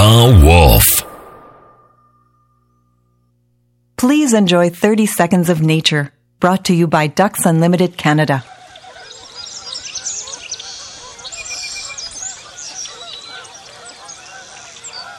The Wolf. Please enjoy 30 Seconds of Nature, brought to you by Ducks Unlimited Canada.